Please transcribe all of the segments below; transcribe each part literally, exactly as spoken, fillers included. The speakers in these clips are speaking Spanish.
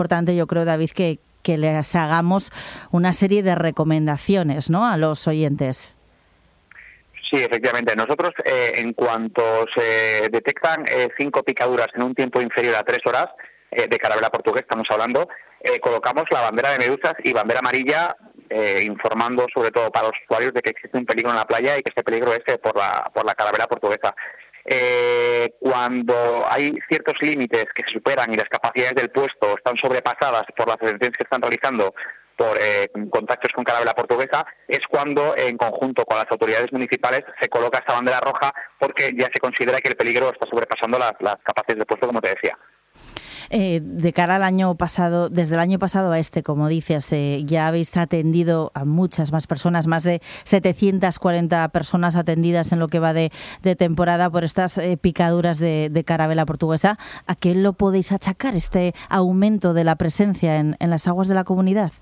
importante, yo creo, David, que, que les hagamos una serie de recomendaciones, ¿no?, a los oyentes. Sí, efectivamente. Nosotros, eh, en cuanto se detectan eh, cinco picaduras en un tiempo inferior a tres horas, eh, de carabela portugués estamos hablando, eh, colocamos la bandera de medusas y bandera amarilla, eh, informando sobre todo para los usuarios de que existe un peligro en la playa y que este peligro es eh, por la por la carabela portuguesa. Eh, cuando hay ciertos límites que se superan y las capacidades del puesto están sobrepasadas por las detenciones que están realizando por eh, contactos con carabela portuguesa, es cuando en conjunto con las autoridades municipales se coloca esta bandera roja, porque ya se considera que el peligro está sobrepasando las, las capacidades del puesto, como te decía. Eh, de cara al año pasado, desde el año pasado a este, como dices, eh, ya habéis atendido a muchas más personas, más de setecientas cuarenta personas atendidas en lo que va de, de temporada por estas eh, picaduras de, de carabela portuguesa. ¿A qué lo podéis achacar este aumento de la presencia en, en las aguas de la comunidad?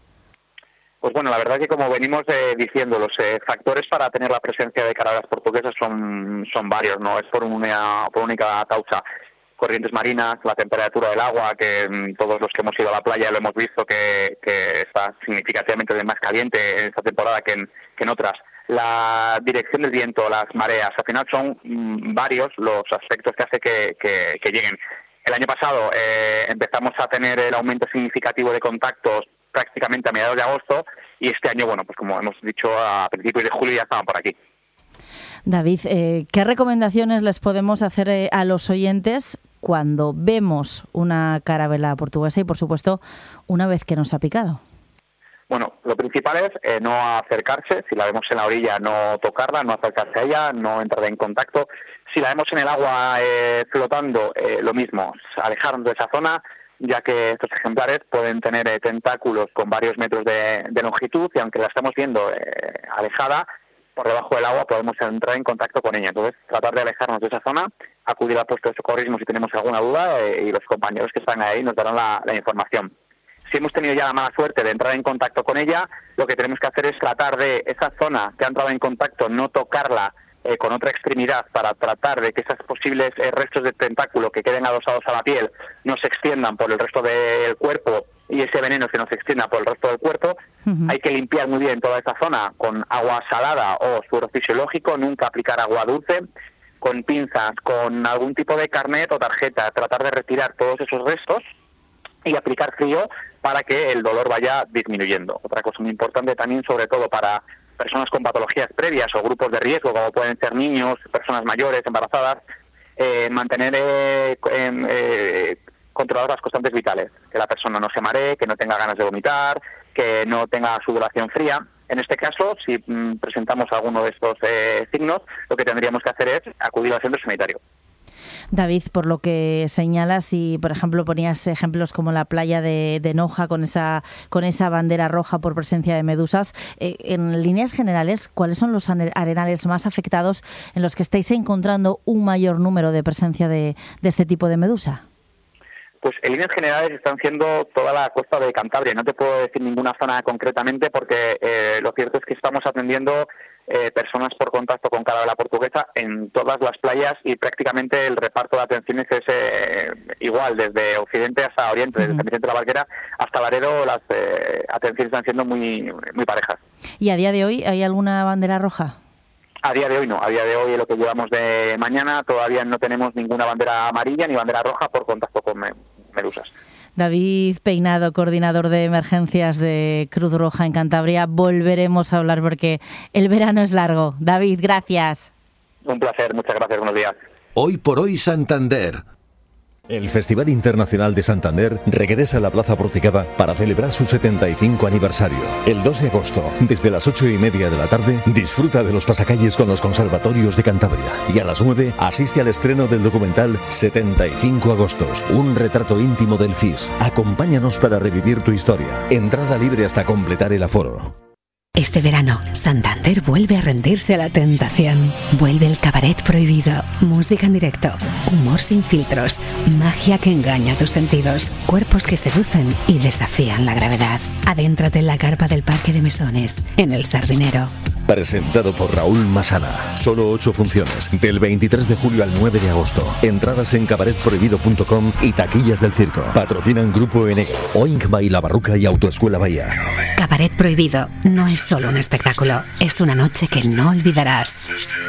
Pues bueno, la verdad es que, como venimos eh, diciendo, los eh, factores para tener la presencia de carabelas portuguesas son son varios, no es por una por única causa. Corrientes marinas, la temperatura del agua, que mmm, todos los que hemos ido a la playa lo hemos visto que, que está significativamente más caliente en esta temporada que en, que en otras. La dirección del viento, las mareas, al final son mmm, varios los aspectos que hace que, que, que lleguen. El año pasado eh, empezamos a tener el aumento significativo de contactos prácticamente a mediados de agosto, y este año, bueno, pues como hemos dicho, a principios de julio ya estaban por aquí. David, eh, ¿qué recomendaciones les podemos hacer eh, a los oyentes cuando vemos una carabela portuguesa y, por supuesto, una vez que nos ha picado? Bueno, lo principal es eh, no acercarse. Si la vemos en la orilla, no tocarla, no acercarse a ella, no entrar en contacto. Si la vemos en el agua eh, flotando, eh, lo mismo, alejarnos de esa zona, ya que estos ejemplares pueden tener eh, tentáculos con varios metros de, de longitud, y aunque la estamos viendo eh, alejada, por debajo del agua podemos entrar en contacto con ella. Entonces, tratar de alejarnos de esa zona, acudir al puesto de socorrismo si tenemos alguna duda, eh, y los compañeros que están ahí nos darán la, la información. Si hemos tenido ya la mala suerte de entrar en contacto con ella, lo que tenemos que hacer es tratar de esa zona que ha entrado en contacto, no tocarla eh, con otra extremidad, para tratar de que esos posibles eh, restos de tentáculo que queden adosados a la piel no se extiendan por el resto del cuerpo, y ese veneno se nos extienda por el resto del cuerpo. Uh-huh. Hay que limpiar muy bien toda esa zona con agua salada o suero fisiológico, nunca aplicar agua dulce, con pinzas, con algún tipo de carnet o tarjeta, tratar de retirar todos esos restos y aplicar frío para que el dolor vaya disminuyendo. Otra cosa muy importante también, sobre todo para personas con patologías previas o grupos de riesgo, como pueden ser niños, personas mayores, embarazadas, eh, mantener eh, eh, controladas las constantes vitales, que la persona no se maree, que no tenga ganas de vomitar, que no tenga sudoración fría. En este caso, si mm, presentamos alguno de estos eh, signos, lo que tendríamos que hacer es acudir al centro sanitario. David, por lo que señalas, y por ejemplo ponías ejemplos como la playa de, de Noja con esa con esa bandera roja por presencia de medusas, eh, en líneas generales, ¿cuáles son los arenales más afectados en los que estáis encontrando un mayor número de presencia de, de este tipo de medusa? Pues en líneas generales están siendo toda la costa de Cantabria. No te puedo decir ninguna zona concretamente, porque eh, lo cierto es que estamos atendiendo eh, personas por contacto con carabela portuguesa en todas las playas, y prácticamente el reparto de atenciones es eh, igual, desde occidente hasta oriente, desde San Vicente de la Barquera hasta Laredo. Las eh, atenciones están siendo muy, muy parejas. ¿Y a día de hoy hay alguna bandera roja? A día de hoy no, a día de hoy lo que llevamos de mañana todavía no tenemos ninguna bandera amarilla ni bandera roja por contacto con medusas. David Peinado, coordinador de emergencias de Cruz Roja en Cantabria. Volveremos a hablar porque el verano es largo. David, gracias. Un placer, muchas gracias, buenos días. Hoy por hoy Santander. El Festival Internacional de Santander regresa a la Plaza Porticada para celebrar su setenta y cinco aniversario. El dos de agosto, desde las ocho y media de la tarde, disfruta de los pasacalles con los conservatorios de Cantabria. Y a las nueve, asiste al estreno del documental setenta y cinco agostos, un retrato íntimo del F I S. Acompáñanos para revivir tu historia. Entrada libre hasta completar el aforo. Este verano, Santander vuelve a rendirse a la tentación. Vuelve el cabaret prohibido, música en directo, humor sin filtros, magia que engaña tus sentidos, cuerpos que seducen y desafían la gravedad. Adéntrate en la carpa del Parque de Mesones, en El Sardinero. presentado por Raúl Masana. Solo ocho funciones, del veintitrés de julio al nueve de agosto. Entradas en cabaret prohibido punto com y taquillas del circo. Patrocinan Grupo Enega, Oink by La Barruca y Autoescuela Bahía. Cabaret Prohibido no es solo un espectáculo, es una noche que no olvidarás.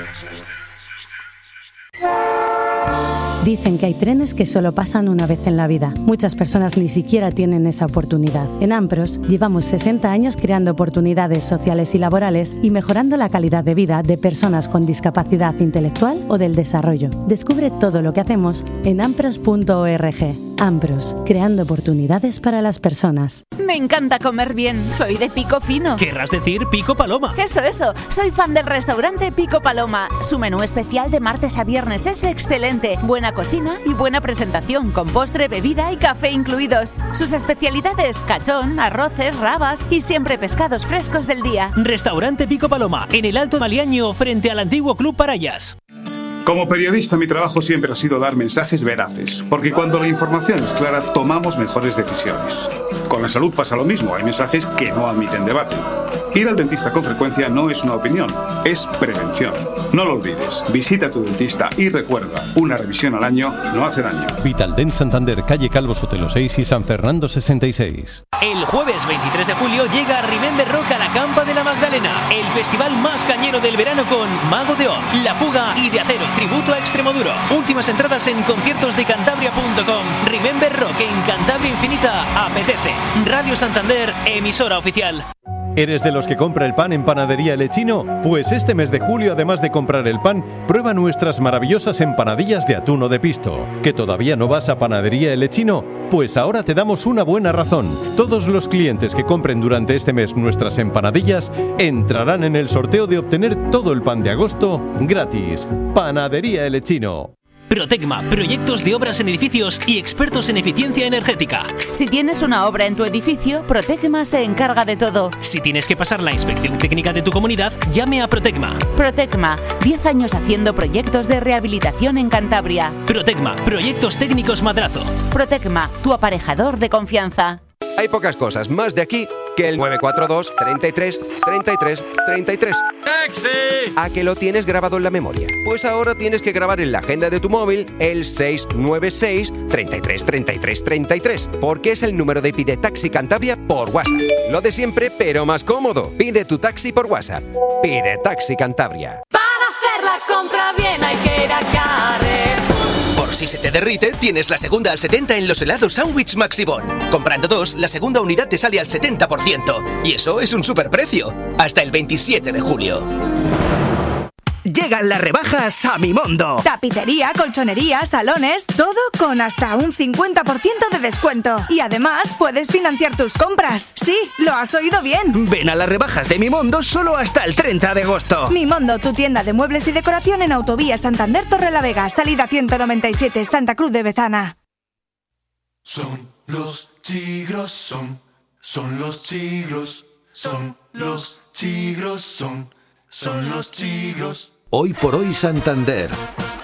Dicen que hay trenes que solo pasan una vez en la vida. Muchas personas ni siquiera tienen esa oportunidad. En Ampros llevamos sesenta años creando oportunidades sociales y laborales y mejorando la calidad de vida de personas con discapacidad intelectual o del desarrollo. Descubre todo lo que hacemos en ampros punto org. Ampros, creando oportunidades para las personas. Me encanta comer bien, soy de Pico Fino. Querrás decir Pico Paloma. Eso, eso, soy fan del restaurante Pico Paloma. Su menú especial de martes a viernes es excelente. Buena cocina y buena presentación, con postre, bebida y café incluidos. Sus especialidades, cachón, arroces, rabas y siempre pescados frescos del día. Restaurante Pico Paloma, en el Alto Maliaño, frente al antiguo Club Parayas. Como periodista, mi trabajo siempre ha sido dar mensajes veraces, porque cuando la información es clara, tomamos mejores decisiones. Con la salud pasa lo mismo, hay mensajes que no admiten debate. Ir al dentista con frecuencia no es una opinión, es prevención. No lo olvides, visita a tu dentista y recuerda, una revisión al año no hace daño. Vitaldent Santander, calle Calvo Sotelo seis y San Fernando sesenta y seis. El jueves veintitrés de julio llega Remember Rock a la Campa de la Magdalena, el festival más cañero del verano con Mago de Oz, La Fuga y De Acero, tributo a Extremoduro. Últimas entradas en conciertos de cantabria punto com. Remember Rock en Cantabria Infinita apetece. Radio Santander, emisora oficial. ¿Eres de los que compra el pan en Panadería El Echino? Pues este mes de julio, además de comprar el pan, prueba nuestras maravillosas empanadillas de atún o de pisto. ¿Que todavía no vas a Panadería El Echino? Pues ahora te damos una buena razón. Todos los clientes que compren durante este mes nuestras empanadillas entrarán en el sorteo de obtener todo el pan de agosto gratis. Panadería El Echino. Protecma, proyectos de obras en edificios y expertos en eficiencia energética. Si tienes una obra en tu edificio, Protecma se encarga de todo. Si tienes que pasar la inspección técnica de tu comunidad, llame a Protecma. Protecma, diez años haciendo proyectos de rehabilitación en Cantabria. Protecma, proyectos técnicos Madrazo. Protecma, tu aparejador de confianza. Hay pocas cosas más de aquí que el nueve cuatro dos, treinta y tres, treinta y tres, treinta y tres. ¡Taxi! ¿A que lo tienes grabado en la memoria? Pues ahora tienes que grabar en la agenda de tu móvil el seis nueve seis, treinta y tres, treinta y tres, treinta y tres, porque es el número de Pide Taxi Cantabria por WhatsApp. Lo de siempre, pero más cómodo. Pide tu taxi por WhatsApp. Pide Taxi Cantabria. Para hacer la compra bien hay que ir a Carrefour. Por si se te derrite, tienes la segunda al setenta en los helados Sandwich Maxibón. Comprando dos, la segunda unidad te sale al setenta por ciento. Y eso es un superprecio. Hasta el veintisiete de julio. Llegan las rebajas a Mimondo. Tapicería, colchonería, salones, todo con hasta un cincuenta por ciento de descuento. Y además puedes financiar tus compras. Sí, lo has oído bien. Ven a las rebajas de Mimondo solo hasta el treinta de agosto. Mimondo, tu tienda de muebles y decoración en Autovía Santander Torrelavega, salida ciento noventa y siete, Santa Cruz de Bezana. Son los chigros, son, son los chigros, son los chigros, son, son los chigros. Hoy por hoy Santander.